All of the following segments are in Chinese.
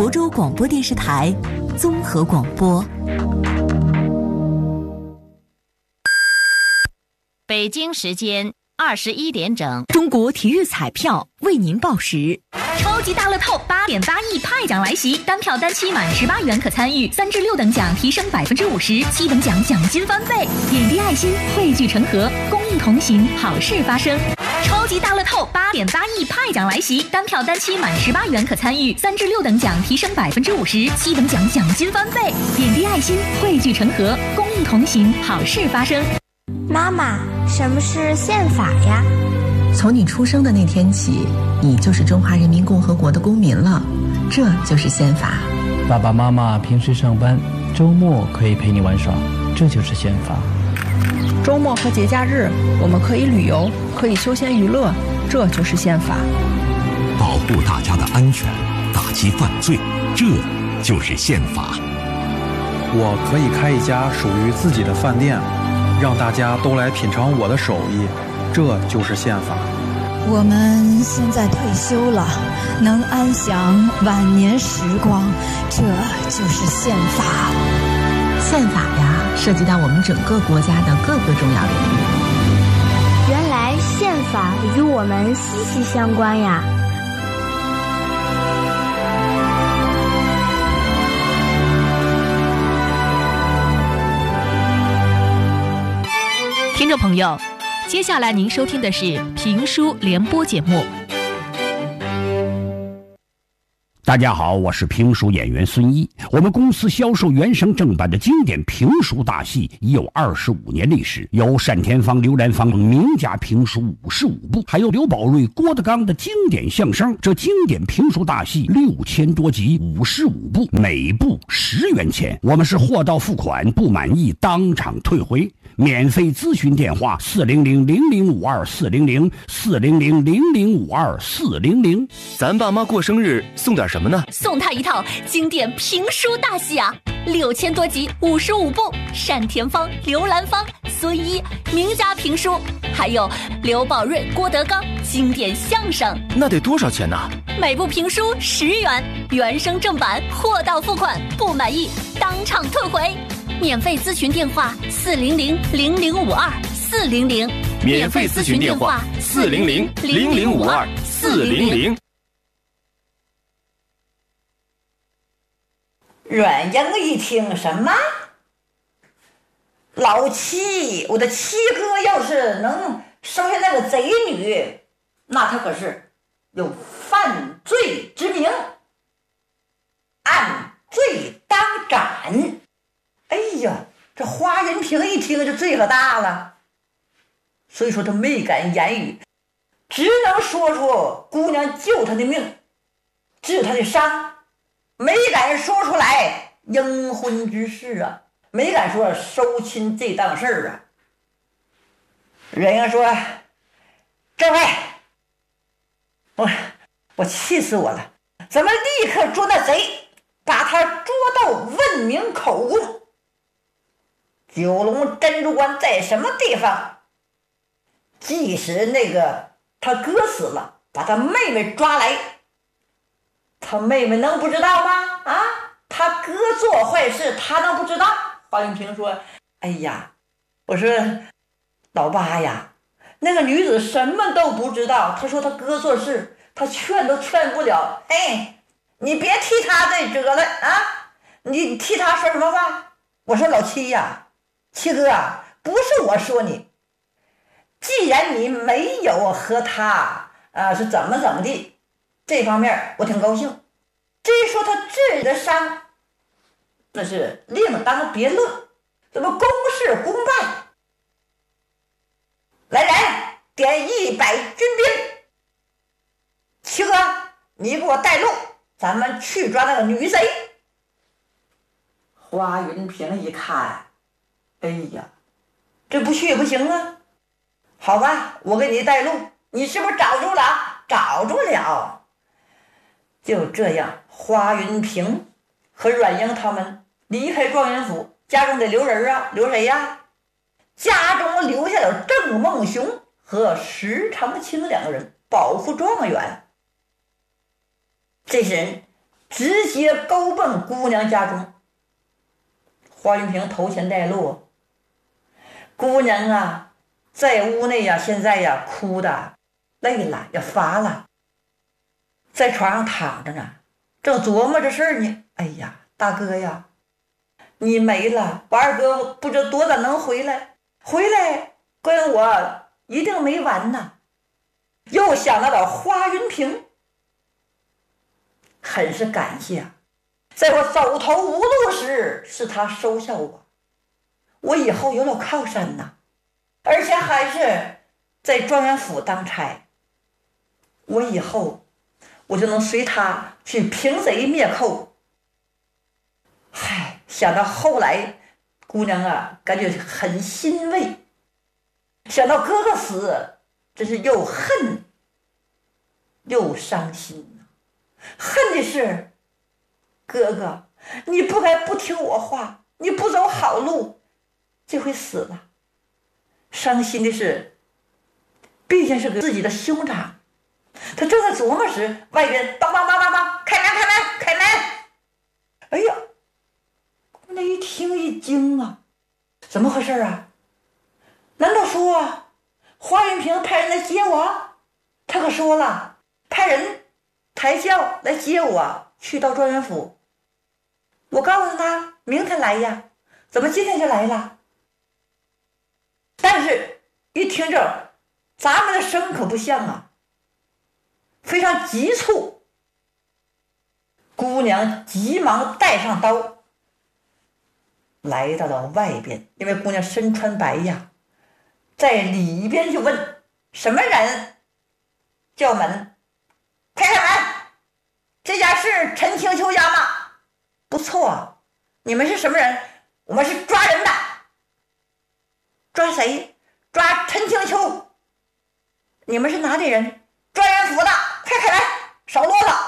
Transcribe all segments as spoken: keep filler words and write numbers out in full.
亳州广播电视台综合广播。 北京时间二十一点整， 中国体育彩票为您报时。 超级大乐透八点八亿派奖来袭，单票单期满十八元可参与，三至六等奖提升百分之五十，七等奖奖金翻倍。点滴爱心，汇聚成河，公益同行，好事发生。超级大乐透八点八亿派奖来袭，单票单期满十八元可参与，三至六等奖提升百分之五十，七等奖奖金翻倍。点滴爱心，汇聚成河，公益同行，好事发生。 妈妈，什么是宪法呀？ 从你出生的那天起，你就是中华人民共和国的公民了，这就是宪法。 爸爸妈妈平时上班，周末可以陪你玩耍，这就是宪法。 周末和节假日，我们可以旅游，可以休闲娱乐，这就是宪法。 保护大家的安全，打击犯罪，这就是宪法。 我可以开一家属于自己的饭店，让大家都来品尝我的手艺，这就是宪法。 我们现在退休了，能安享晚年时光，这就是宪法。 宪法呀，涉及到我们整个国家的各个重要领域。 原来宪法与我们息息相关呀。 听众朋友，接下来您收听的是评书联播节目。 大家好，我是评书演员孙一。我们公司销售原声正版的经典评书大戏已有二十五年历史，有单田芳、刘兰芳名家评书五十五部，还有刘宝瑞、郭德纲的经典相声。这经典评书大戏六千多集，五十五部，每部十元钱。我们是货到付款，不满意当场退回。免费咨询电话：四零零零零五二四零零四零零零零五二四零零。 咱爸妈过生日送点什么呢？ 送他一套经典评书大戏啊，六千多集，五十五部，单田芳、刘兰芳、孙一名家评书，还有刘宝瑞、郭德纲经典相声。 那得多少钱呢？ 每部评书十元，原声正版，货到付款，不满意当场退回。免费咨询电话：四零零零零五二四零零。 免费咨询电话：四零零零零五二四零零。 阮英一听，什么？老七，我的七哥要是能生下那个贼女，那他可是有犯罪之名，按罪当斩。哎呀，这花云平一听就罪可大了，所以说他没敢言语，只能说出姑娘救他的命，治他的伤，没敢说出来应婚之事啊，没敢说收亲这档事儿啊。人家说：“这位，我我气死我了！咱们立刻捉那贼，把他捉到问明口供。九龙珍珠关在什么地方？即使那个他哥死了，把他妹妹抓来，他妹妹能不知道吗？啊，他哥做坏事，他能不知道？”华云平说：“哎呀，我说老八呀，那个女子什么都不知道，她说她哥做事，她劝都劝不了。哎，你别替她这辙了啊！你替她说什么话？我说老七呀，七哥啊，不是我说你，既然你没有和她啊是怎么怎么地，这方面我挺高兴。至于说她治的伤，那是另当别论，这不公事公办。来人，点一百军兵。七哥，你给我带路，咱们去抓那个女贼。”花云平一看，哎呀，这不去也不行啊。好吧，我给你带路，你是不是找住了？找住了。就这样，花云平和阮英他们离开状元府，家中得留人啊，留谁呀？家中留下了郑梦熊和石长青两个人保护状元。这些人直接勾奔姑娘家中。华云平头前带路，姑娘啊，在屋内呀、啊，现在呀、啊，哭的累了，也乏了，在床上躺着呢，正琢磨着事儿呢。哎呀，大哥呀，你没了，我二哥不知多早能回来，回来跟我一定没完呐。又想到了华云平，很是感谢，在我走投无路时是他收下我，我以后有了靠山呐，而且还是在状元府当差，我以后我就能随他去平贼灭寇。嗨，想到后来姑娘啊，感觉很欣慰，想到哥哥死，真是又恨又伤心呐。恨的是哥哥，你不该不听我话，你不走好路，这回死了。伤心的是，毕竟是个自己的兄长，他正在琢磨时，外边梆梆梆梆梆，开门开门开门！哎呀，那一听一惊啊，怎么回事啊？难道说啊，华云平派人来接我？他可说了，派人抬轿来接我去到状元府。我告诉他明天来呀，怎么今天就来了？但是一听着咱们的声可不像啊，非常急促。姑娘急忙带上刀来到了外边，因为姑娘身穿白呀，在里边就问什么人？叫门，开开门，这家是陈清秋家吗？不错，你们是什么人？我们是抓人的。抓谁？抓陈清秋。你们是哪里人？状元府的，快开门，少啰嗦。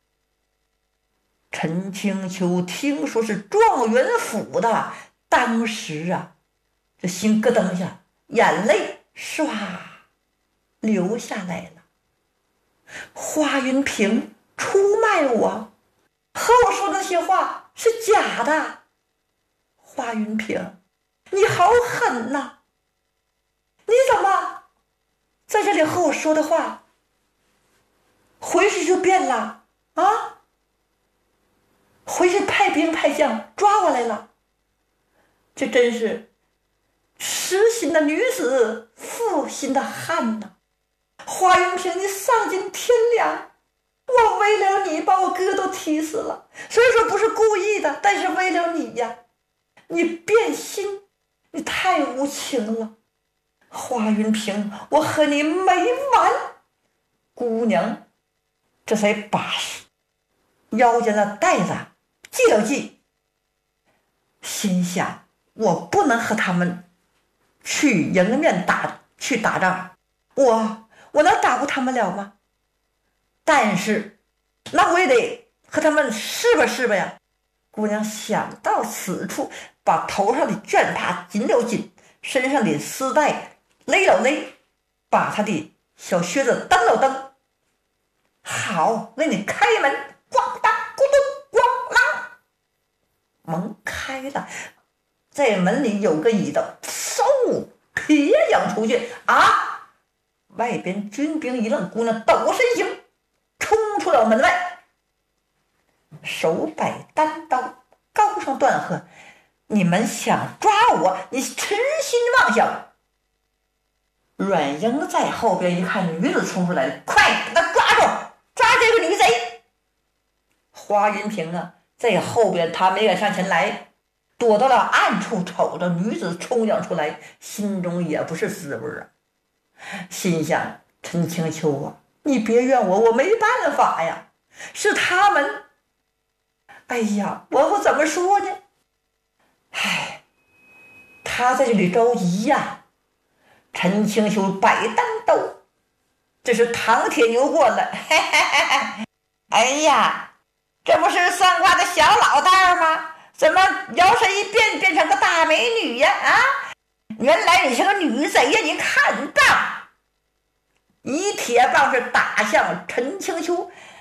陈清秋听说是状元府的，当时啊，这心咯噔一下，眼泪唰流下来了。华云平出卖我，和我说那些话是假的。华云平，你好狠呐！你怎么在这里和我说的话回去就变了啊？回去派兵派将抓我来了，这真是痴心的女子负心的汉呐！华云平，你丧尽天良，我为了你把我哥都踢死了，所以说不是故意的，但是为了你呀，你变心，你太无情了。华云平，我和你没完。姑娘这才把腰间的带子系了系，心想我不能和他们去迎面打去打仗，我我能打过他们了吗？但是那我也得和他们试吧试吧呀。姑娘想到此处，把头上的绢帕紧了紧，身上的丝带勒了勒，把他的小靴子蹬了蹬。好，那你开门，咣当咕咚咣啷，门开了，在门里有个椅子，嗖撇扬出去啊！外边军兵一愣，姑娘抖身形冲出了门外，手摆单刀，高声断喝：你们想抓我，你痴心妄想！阮英在后边一看女子冲出来了，快给他抓住，抓这个女贼！华云平啊，在后边他没敢上前来，躲到了暗处，瞅着女子冲将出来，心中也不是滋味啊。心想：陈清秋啊，你别怨我，我没办法呀，是他们。哎呀，我怎么说呢？唉，他在这里着急呀。陈清秋摆单刀，这是唐铁牛过来。嘿嘿嘿嘿，哎呀，这不是算卦的小老道吗？怎么摇身一变变成个大美女呀？啊，原来你是个女贼呀！你看棒，一铁棒是打向陈清秋，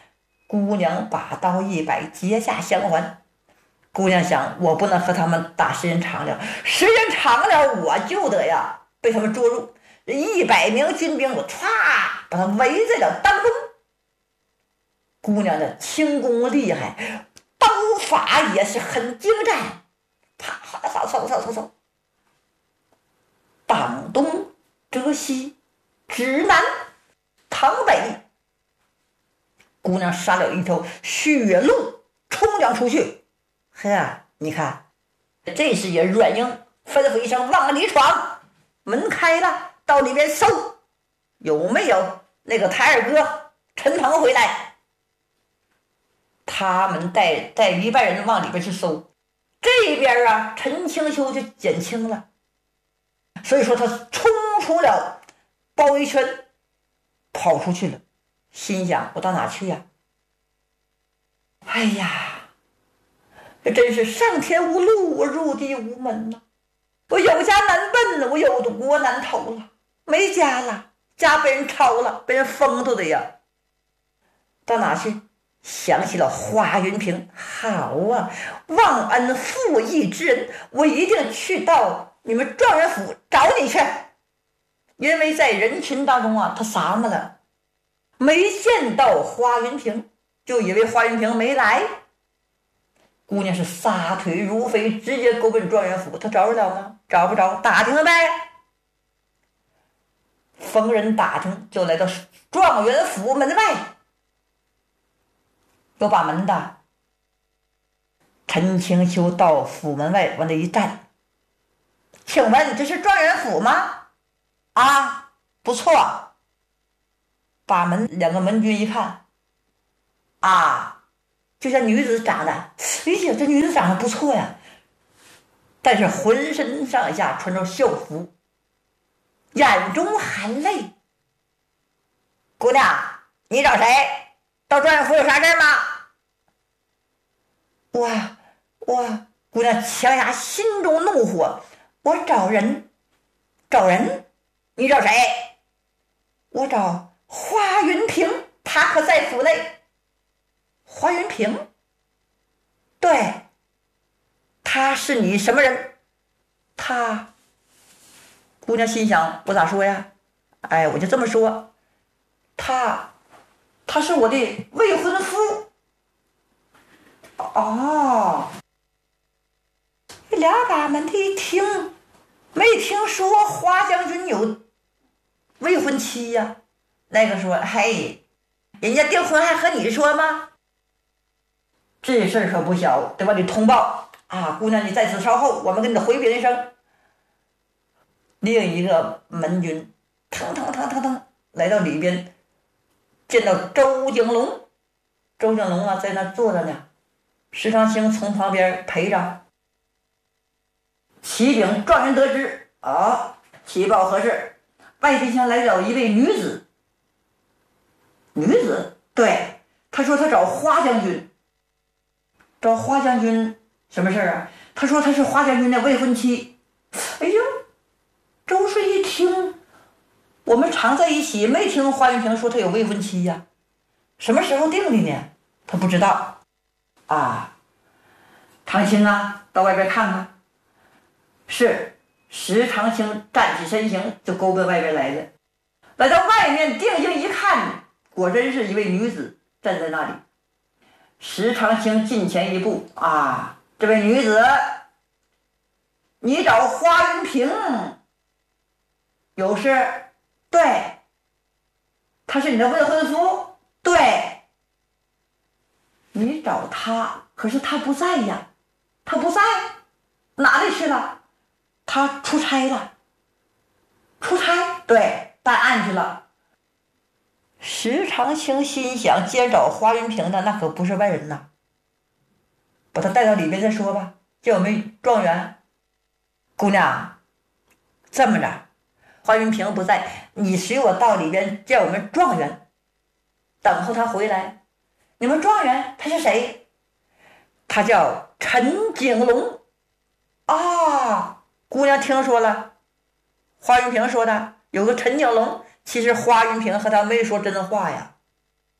姑娘把刀一摆，结下相还。姑娘想，我不能和他们打时间长了，时间长了我就得呀被他们捉住。一百名军兵，我歘把他围在了当中。姑娘的轻功厉害，刀法也是很精湛，啪啪啪嗖嗖嗖嗖，挡东遮西，指南唐北。姑娘杀了一条血路，冲将出去。嘿呀，你看，这时也阮英吩咐一声往里闯，门开了，到里面搜，有没有那个台二哥陈腾回来？他们带带一半人往里边去搜，这边啊，陈清秋就减轻了，所以说他冲出了包围圈，跑出去了，心想我到哪去呀？哎呀！这真是上天无路，我入地无门呐、啊！我有家难奔了，我有国难投了，没家了，家被人抄了，被人封住的呀！到哪去？想起了华云平，好啊，忘恩负义之人，我一定去到你们状元府找你去。因为在人群当中啊，他啥么了，没见到华云平，就以为华云平没来。姑娘是撒腿如飞，直接勾奔状元府。他找得了吗？找不着，打听了呗。逢人打听，就来到状元府门外，有把门的。陈清秋到府门外往那一站，请问这是状元府吗？啊，不错。把门两个门军一看，啊。就像女子长得，哎呀，这女子长得不错呀，但是浑身上下穿着校服，眼中含泪。姑娘，你找谁？到状元府有啥事吗？哇哇！姑娘强压心中怒火，我找人，找人？你找谁？我找华云平，他可在府内。华云平，对，他是你什么人？他，姑娘心想，我咋说呀？哎，我就这么说，他，他是我的未婚夫。哦，俩把门的一听，没听说华将军有未婚妻呀、啊。那个说，嘿，人家订婚还和你说吗？这事儿可不小，得把你通报啊！姑娘，你在此稍后，我们跟你回禀一声。另一个门军腾腾腾腾腾来到里边，见到周景龙，周景龙啊在那坐着呢，石长兴从旁边陪着。启禀状元得知，啊，启报何事？外边厢来了一位女子。女子？对，他说他找花将军。找花将军什么事儿啊？他说他是花将军的未婚妻。哎呦，周顺一听，我们常在一起，没听花云平说他有未婚妻呀、啊，什么时候定的呢？他不知道。啊，长青啊，到外边看看。是，石长青站起身形就勾奔外边来了。来到外面定睛一看，果真是一位女子站在那里。石长青近前一步，啊，这位女子，你找花云平有事？对，他是你的未婚夫。对，你找他，可是他不在呀，他不在，哪里去了？他出差了。出差？对，办案去了。石长青心想，既然找花云平的，那可不是外人呐，把他带到里边再说吧。叫我们状元，姑娘，这么着，花云平不在，你随我到里边叫我们状元，等候他回来。你们状元他是谁？他叫陈景龙。啊，姑娘听说了，花云平说的有个陈景龙。其实花云平和他没说真话呀，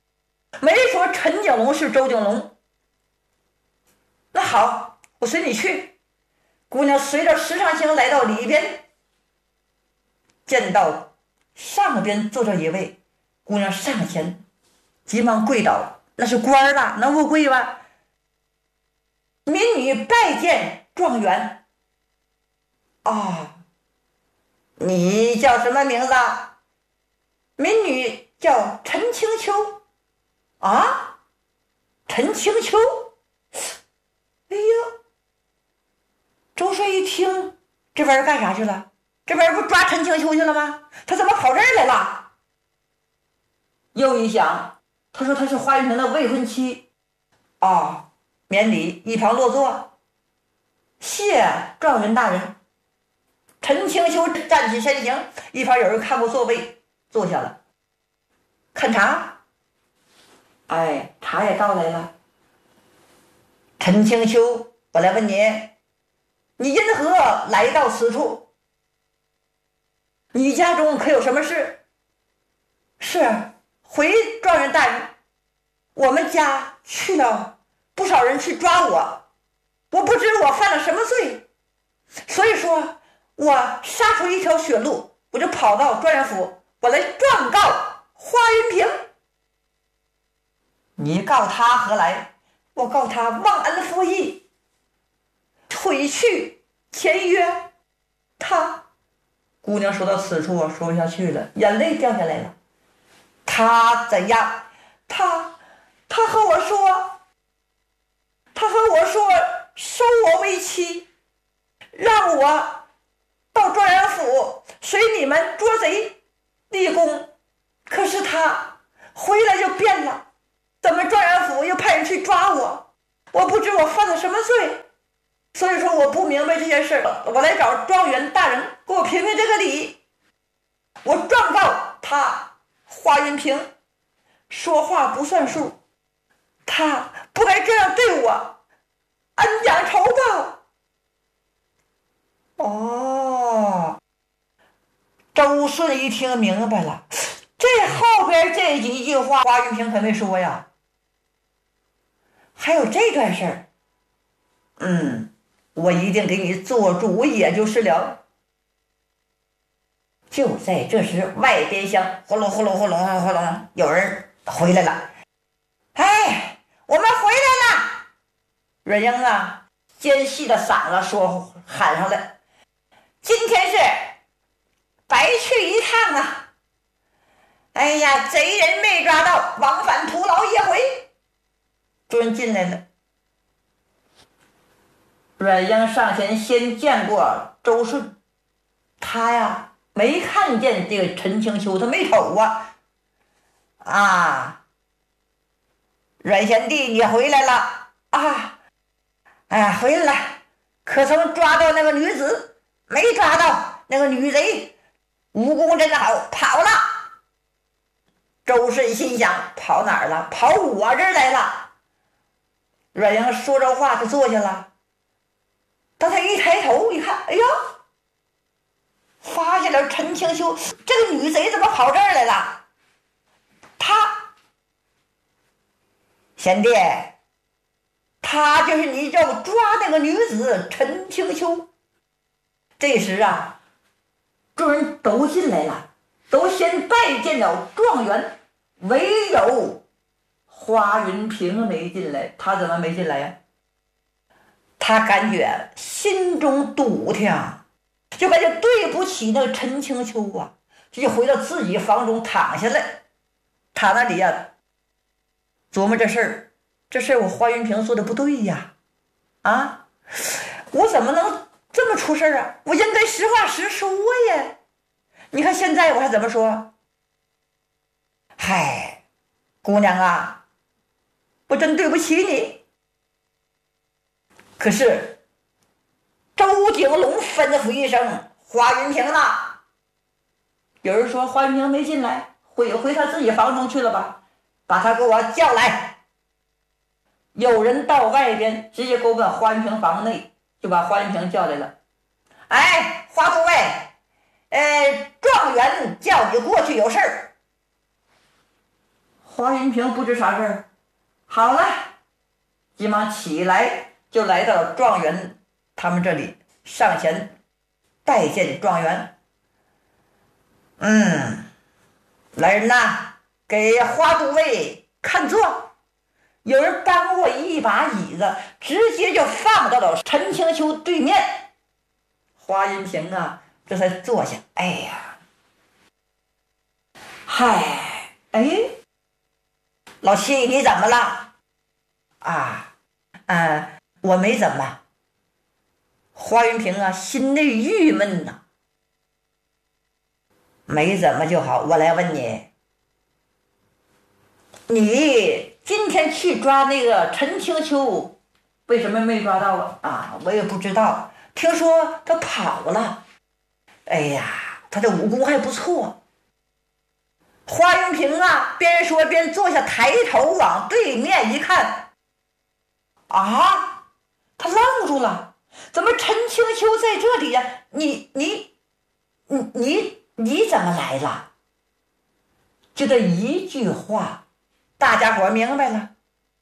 没说陈景龙是周景龙。那好，我随你去。姑娘随着石长兴来到里边，见到上边坐着一位，姑娘上前急忙跪倒，那是官儿吧，能不跪吗？民女拜见状元。啊，你叫什么名字？民女叫陈清秋。啊，陈清秋。哎呀，周顺一听，这边干啥去了？这边不抓陈清秋去了吗？他怎么跑这儿来了？又一想，他说他是华云平的未婚妻。啊，免礼，一旁落座。谢状元大人。陈清秋站起身形，一旁有人看过座位，坐下了。看茶。哎，茶也倒来了。陈清秋，我来问你，你因何来到此处？你家中可有什么事？是，回状元大人，我们家去了不少人去抓我，我不知我犯了什么罪，所以说我杀出一条血路，我就跑到状元府，我来状告华云平。你告他何来？我告他忘恩负义，毁去前约。他姑娘说到此处啊，说不下去了，眼泪掉下来了。他怎样？他他和我说，他和我说收我为妻，让我到状元府随你们捉贼立功。可是他回来就变了。怎么状元府又派人去抓我？我不知我犯了什么罪，所以说我不明白这件事，我来找状元大人给我评评这个理。我状告他华云平说话不算数，他不该这样对我，恩将仇报。哦，周顺一听明白了，这后边这几句话华云平可没说呀。还有这段事儿，嗯，我一定给你做主，也就是了。就在这时，外边厢呼隆呼隆呼隆呼隆，有人回来了。哎，我们回来了！阮英啊，尖细的嗓子说喊上来。今天是白去一趟啊！哎呀，贼人没抓到，往返徒劳一回。主人进来了。阮英上前先见过周顺，他呀没看见这个陈清秋，他没瞅啊。啊，阮贤弟你回来了啊！哎呀，回来了，可曾抓到那个女子？没抓到，那个女贼武功真好，跑了。周顺心想，跑哪儿了？跑我这儿来了。阮英说着话，他坐下了。当他一抬头一看，哎呀，发现了陈清秋，这个女贼怎么跑这儿来了？他，贤弟，他就是你要抓那个女子陈清秋。这时啊，众人都进来了，都先拜见了状元，唯有华云平没进来。他怎么没进来呀？他感觉心中堵挺，就感觉对不起那个陈清秋啊，就回到自己房中躺下来。他那里呀，琢磨这事儿，这事儿我华云平做的不对呀，啊，我怎么能这么出事啊？我应该实话实说呀。你看现在我还怎么说？嗨，姑娘啊，我真对不起你。可是周景龙吩咐一声，华云平呢？有人说华云平没进来，回回他自己房中去了吧，把他给我叫来。有人到外边直接给我把华云平房内，就把华云平叫来了。哎，华都尉，呃，状元叫你过去有事儿。 华云平不知啥事儿，好了，急忙起来就来到状元他们这里，上前拜见状元。嗯，来人呐，给华都尉看座。有人搬过一把椅子，直接就放到了陈清秋对面。华云平啊，这才坐下。哎呀，嗨，哎，老七，你怎么了？啊，啊，我没怎么。华云平啊，心内郁闷呐。没怎么就好，我来问你，你今天去抓那个陈清秋，为什么没抓到啊？啊，我也不知道，听说他跑了。哎呀，他的武功还不错。华云平啊，边说边坐下，抬头往对面一看，啊，他愣住了，怎么陈清秋在这里呀、啊？你你你你你怎么来了？就这一句话，大家伙明白了。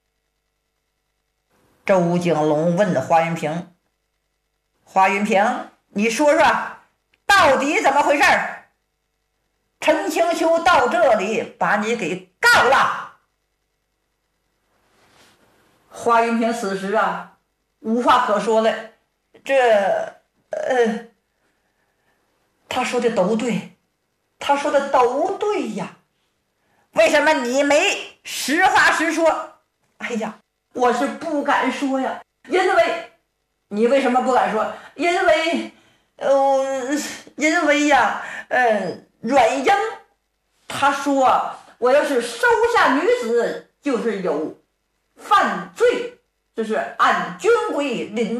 周景龙问华云平：“华云平，你说说，到底怎么回事？陈清秋到这里把你给告了。”华云平此时啊，无话可说了。这，呃，他说的都对，他说的都对呀。为什么你没实话实说？哎呀，我是不敢说呀，因为你为什么不敢说？因为，呃，因为呀，呃，阮英他说，我要是收下女子，就是有犯罪，这是按军规临